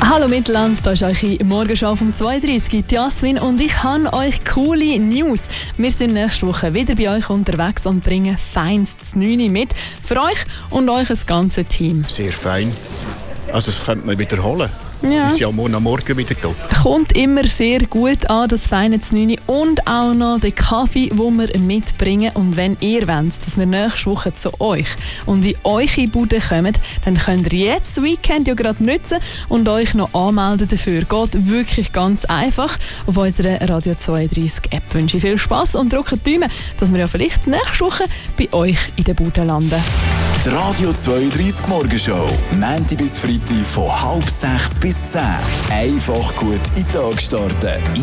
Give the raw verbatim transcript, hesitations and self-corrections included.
Hallo Mittelland, da ist eure Morgenschau um zweiunddreißig, die Jasmin, und ich habe euch coole News. Wir sind nächste Woche wieder bei euch unterwegs und bringen feinstes neun mit für euch und euch das ganze Team. Sehr fein. Also das könnte man wiederholen. Ja. Wir sind ja morgen am Morgen wieder da. Kommt immer sehr gut an, das feine neun und auch noch den Kaffee, den wir mitbringen. Und wenn ihr wollt, dass wir nächste Woche zu euch und in eure Bude kommen, dann könnt ihr jetzt das Weekend ja gerade nutzen und euch noch anmelden dafür. Geht wirklich ganz einfach. Auf unserer Radio zweiunddreißig App wünsche ich viel Spass und drückt die Daumen, dass wir ja vielleicht nächste Woche bei euch in der Bude landen. Die Radio zweiunddreißig Morgenshow. Montag bis Freitag von halb sechs bis zehn. Einfach gut in den Tag starten.